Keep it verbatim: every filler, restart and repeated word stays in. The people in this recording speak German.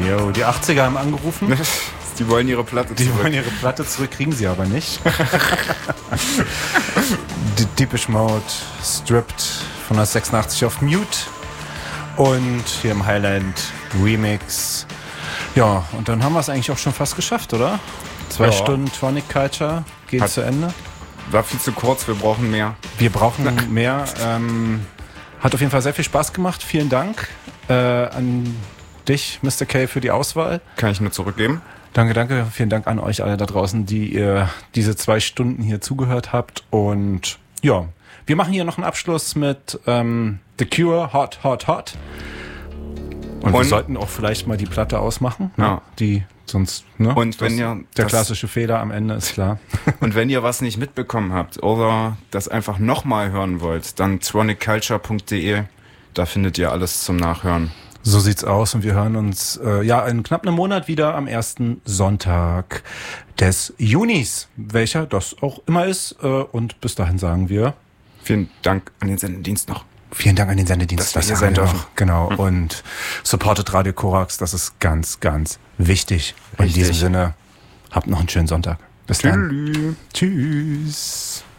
yo. Die achtziger haben angerufen. Die wollen ihre Platte Die zurück. wollen ihre Platte zurück, kriegen sie aber nicht. Die Depeche Mode, Stripped von neunzehnhundertsechsundachtzig auf Mute. Und hier im Highland Remix. Ja, und dann haben wir es eigentlich auch schon fast geschafft, oder? Zwei Ja. Stunden Tronic Culture geht Hat- zu Ende. War viel zu kurz, wir brauchen mehr. Wir brauchen mehr. Ähm, hat auf jeden Fall sehr viel Spaß gemacht. Vielen Dank äh, an dich, Mister K, für die Auswahl. Kann ich nur zurückgeben. Danke, danke. Vielen Dank an euch alle da draußen, die ihr diese zwei Stunden hier zugehört habt. Und ja, wir machen hier noch einen Abschluss mit ähm, The Cure, Hot, Hot, Hot. Und, wir Und- sollten auch vielleicht mal die Platte ausmachen. Ne? Ja. Die sonst, ne? Und wenn das, ihr der das- klassische Fehler am Ende ist klar. Und wenn ihr was nicht mitbekommen habt oder das einfach nochmal hören wollt, dann tronic culture punkt de. Da findet ihr alles zum Nachhören. So sieht's aus und wir hören uns äh, ja in knapp einem Monat wieder am ersten Sonntag des Junis, welcher das auch immer ist. Äh, und bis dahin sagen wir Vielen Dank an den Sendedienst noch. vielen Dank an den Sendedienst, Dass wir hier sagen sein wir dürfen. auch. Genau. Und supportet Radio Korax, das ist ganz, ganz wichtig. Und in Richtig. diesem Sinne, habt noch einen schönen Sonntag. Bis dann. Tschüss. Tschüss.